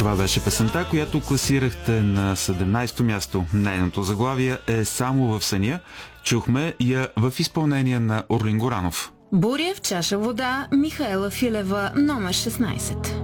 Това беше песента, която класирахте на 17-то място. Нейното заглавие е "Само в съня". Чухме я в изпълнение на Орлин Горанов. Буря в чаша вода, Михаела Филева, номер 16.